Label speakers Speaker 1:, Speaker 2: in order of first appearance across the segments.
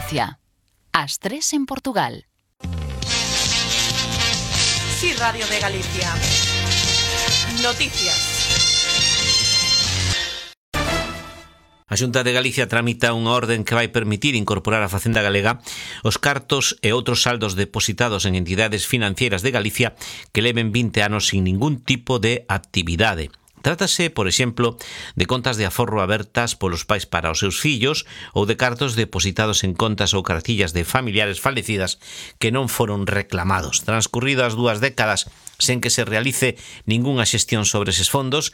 Speaker 1: Galicia. As 3 en Portugal.
Speaker 2: Sí, Radio de Galicia. Noticias.
Speaker 3: A Xunta de Galicia tramita unha orden que vai permitir incorporar á Facenda Galega os cartos e outros saldos depositados en entidades financeiras de Galicia que leven 20 anos sin ningún tipo de actividade. Trátase, por exemplo, de contas de aforro abertas polos pais para os seus fillos ou de cartos depositados en contas ou cartillas de familiares falecidas que non foron reclamados. Transcurridas 2 décadas sen que se realice ningunha xestión sobre eses fondos,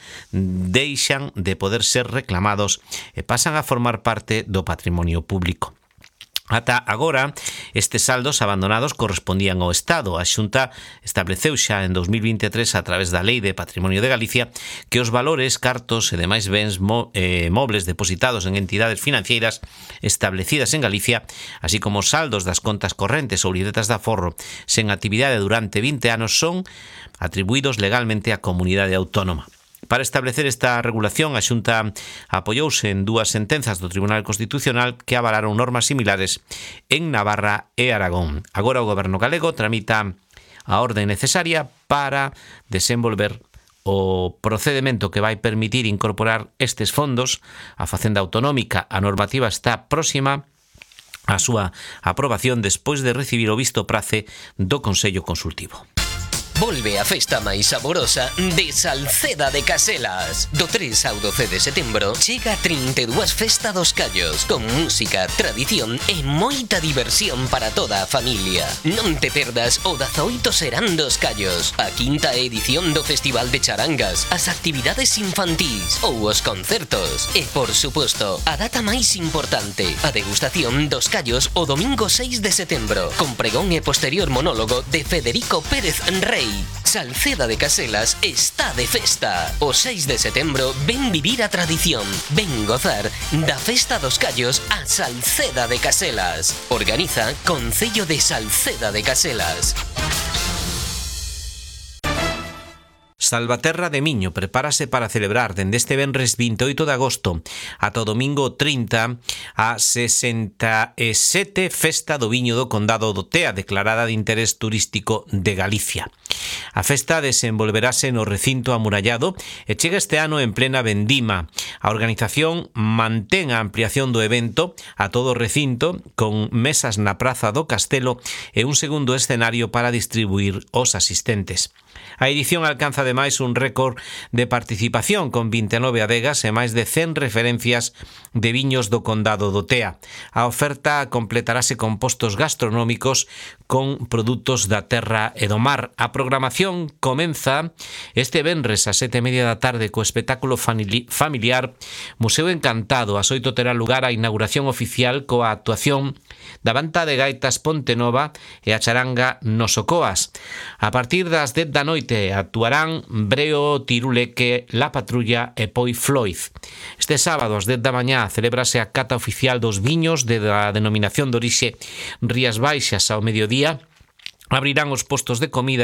Speaker 3: deixan de poder ser reclamados e pasan a formar parte do patrimonio público. Ata agora, estes saldos abandonados correspondían ao Estado. A Xunta estableceu xa en 2023 a través da Lei de Patrimonio de Galicia que os valores, cartos e demais bens mobles depositados en entidades financeiras establecidas en Galicia, así como os saldos das contas correntes ou libretas de aforro sen actividade durante 20 anos son atribuídos legalmente á comunidade autónoma. Para establecer esta regulación, a Xunta apoiouse en 2 sentenzas do Tribunal Constitucional que avalaron normas similares en Navarra e Aragón. Agora o Goberno galego tramita a orde necesaria para desenvolver o procedemento que vai permitir incorporar estes fondos á Facenda Autonómica. A normativa está próxima á súa aprobación despois de recibir o visto prace do Consello Consultivo.
Speaker 4: Volve a festa máis saborosa de Salceda de Caselas. Do 3 ao 12 de setembro chega 32 Festa dos Callos con música, tradición e moita diversión para toda a familia. Non te perdas o 18 Serán dos Callos, a 5ª edición do Festival de Charangas, as actividades infantís ou os concertos e, por suposto, a data máis importante, a degustación dos callos o domingo 6 de setembro con pregón e posterior monólogo de Federico Pérez Rey. Salceda de Caselas está de festa. O 6 de setembro ven vivir a tradición, ven gozar da Festa dos Callos a Salceda de Caselas. Organiza Concello de Salceda de Caselas.
Speaker 3: Salvaterra de Miño prepárase para celebrar dende este venres 28 de agosto ata o domingo 30 a 67 Festa do Viño do Condado do Tea, declarada de interés turístico de Galicia. A festa desenvolverase no recinto amurallado e chega este ano en plena vendima. A organización mantén a ampliación do evento a todo o recinto con mesas na Praza do Castelo e un segundo escenario para distribuir os asistentes. A edición alcanza ademais un récord de participación con 29 adegas e máis de 100 referencias de viños do Condado do Tea. A oferta completarase con postos gastronómicos con produtos da terra e do mar. A programación comeza este venres a 7:30 da tarde co espectáculo familiar Museo Encantado. Ás 8 terá lugar a inauguración oficial coa actuación da Banda de Gaitas Pontenova e a charanga Nosocoas. A partir das 10 da noite actuarán Breo, Tiruleque, La Patrulla e Poi Floyd. Este sábado ás 10 da mañá celébrase a cata oficial dos viños da denominación de orixe Rías Baixas. Ao mediodía abrirán os postos de comida